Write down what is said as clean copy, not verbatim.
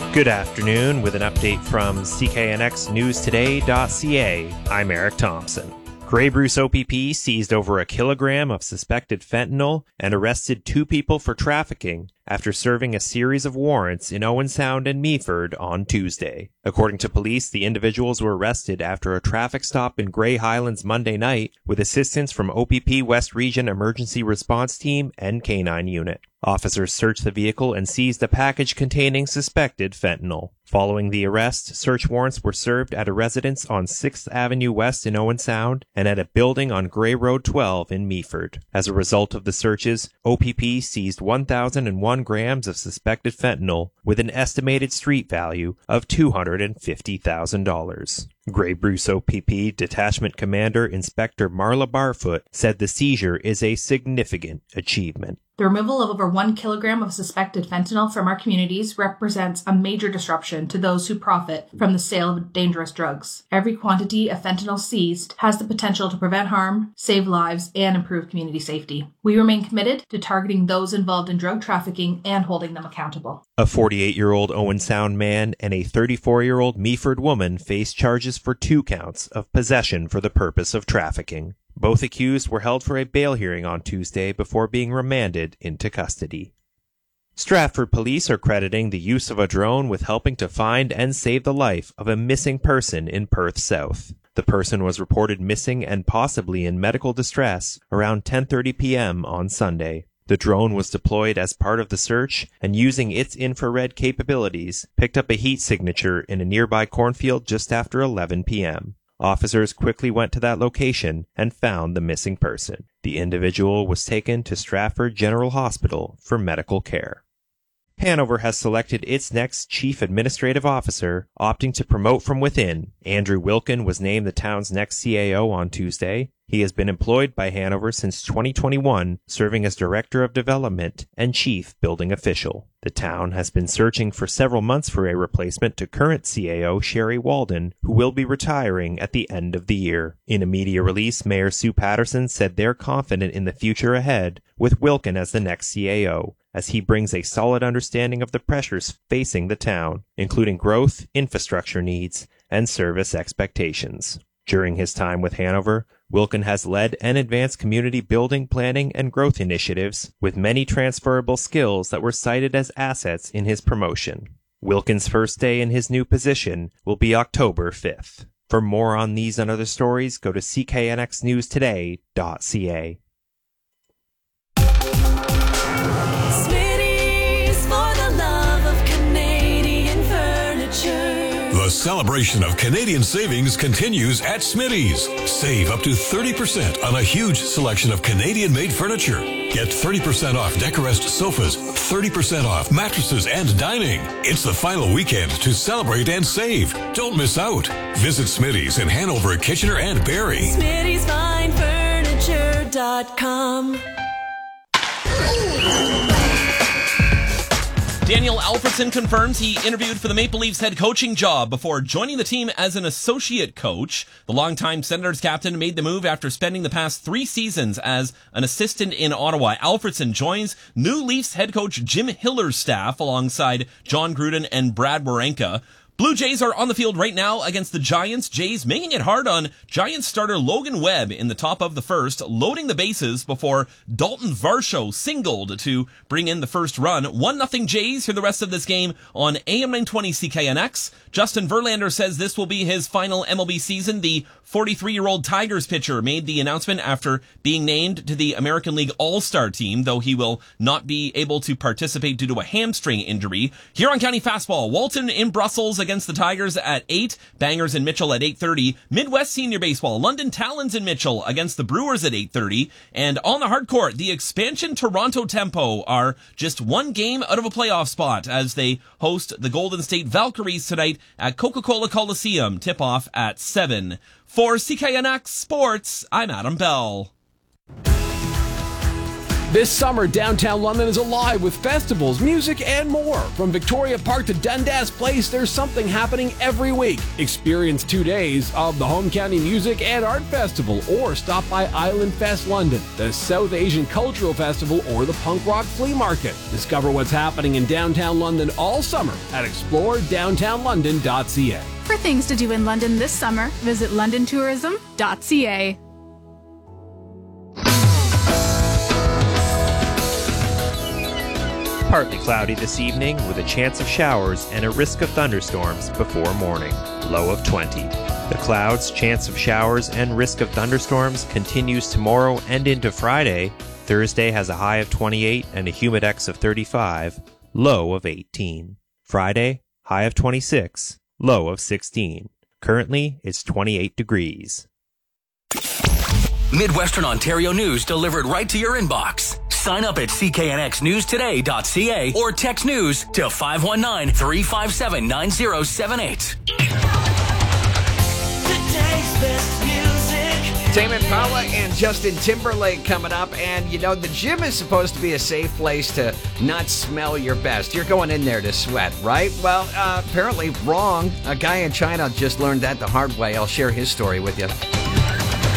Good afternoon with an update from CKNXNewsToday.ca. I'm Eric Thompson. Grey Bruce OPP seized over a kilogram of suspected fentanyl and arrested 2 people for trafficking after serving a series of warrants in Owen Sound and Meaford on Tuesday. According to police, the individuals were arrested after a traffic stop in Grey Highlands Monday night with assistance from OPP West Region Emergency Response Team and Canine Unit. Officers searched the vehicle and seized a package containing suspected fentanyl. Following the arrest, search warrants were served at a residence on 6th Avenue West in Owen Sound and at a building on Grey Road 12 in Meaford. As a result of the searches, OPP seized 1,001 grams of suspected fentanyl with an estimated street value of $250,000. Grey Bruce OPP Detachment Commander Inspector Marla Barfoot said the seizure is a significant achievement. The removal of over 1 kilogram of suspected fentanyl from our communities represents a major disruption to those who profit from the sale of dangerous drugs. Every quantity of fentanyl seized has the potential to prevent harm, save lives, and improve community safety. We remain committed to targeting those involved in drug trafficking and holding them accountable. A 48-year-old Owen Sound man and a 34-year-old Meaford woman face charges for 2 counts of possession for the purpose of trafficking. Both accused were held for a bail hearing on Tuesday before being remanded into custody. Stratford police are crediting the use of a drone with helping to find and save the life of a missing person in Perth South. The person was reported missing and possibly in medical distress around 10:30 p.m. on Sunday. The drone was deployed as part of the search and, using its infrared capabilities, picked up a heat signature in a nearby cornfield just after 11 p.m. Officers quickly went to that location and found the missing person. The individual was taken to Stratford General Hospital for medical care. Hanover has selected its next chief administrative officer, opting to promote from within. Andrew Wilkin was named the town's next CAO on Tuesday. He has been employed by Hanover since 2021, serving as Director of Development and Chief Building Official. The town has been searching for several months for a replacement to current CAO Sherry Walden, who will be retiring at the end of the year. In a media release, Mayor Sue Patterson said they're confident in the future ahead, with Wilkin as the next CAO, as he brings a solid understanding of the pressures facing the town, including growth, infrastructure needs, and service expectations. During his time with Hanover, Wilkin has led and advanced community building, planning, and growth initiatives with many transferable skills that were cited as assets in his promotion. Wilkin's first day in his new position will be October 5th. For more on these and other stories, go to cknxnewstoday.ca. The celebration of Canadian savings continues at Smitty's. Save up to 30% on a huge selection of Canadian-made furniture. Get 30% off Decorest sofas, 30% off mattresses and dining. It's the final weekend to celebrate and save. Don't miss out. Visit Smitty's in Hanover, Kitchener, and Barrie. Smitty'sFineFurniture.com. Daniel Alfredson confirms he interviewed for the Maple Leafs head coaching job before joining the team as an associate coach. The longtime Senators captain made the move after spending the past 3 seasons as an assistant in Ottawa. Alfredson joins new Leafs head coach Jim Hiller's staff alongside John Gruden and Brad Wawrinka. Blue Jays are on the field right now against the Giants. Jays making it hard on Giants starter Logan Webb in the top of the first, loading the bases before Dalton Varsho singled to bring in the first run. 1-0 Jays for the rest of this game on AM 920 CKNX. Justin Verlander says this will be his final MLB season. The 43-year-old Tigers pitcher made the announcement after being named to the American League All-Star team, though he will not be able to participate due to a hamstring injury. Huron County Fastball, Walton in Brussels against the Tigers at 8, Bangers in Mitchell at 8:30, Midwest Senior Baseball, London Talons in Mitchell against the Brewers at 8:30, and on the hard court, the expansion Toronto Tempo are just 1 game out of a playoff spot as they host the Golden State Valkyries tonight at Coca-Cola Coliseum, tip-off at 7. For CKNX Sports, I'm Adam Bell. This summer, downtown London is alive with festivals, music, and more. From Victoria Park to Dundas Place, there's something happening every week. Experience 2 days of the Home County Music and Art Festival, or stop by Island Fest London, the South Asian Cultural Festival, or the Punk Rock Flea Market. Discover what's happening in downtown London all summer at exploredowntownlondon.ca. For things to do in London this summer, visit londontourism.ca. Partly cloudy this evening with a chance of showers and a risk of thunderstorms before morning. Low of 20. The clouds, chance of showers, and risk of thunderstorms continues tomorrow and into Friday. Thursday has a high of 28 and a humidex of 35. Low of 18. Friday, high of 26. Low of 16. Currently, it's 28 degrees. Midwestern Ontario news delivered right to your inbox. Sign up at cknxnewstoday.ca or text news to 519-357-9078. Tame Impala and Justin Timberlake coming up, and you know, the gym is supposed to be a safe place to not smell your best. You're going in there to sweat, right? Well, apparently wrong. A guy in China just learned that the hard way. I'll share his story with you.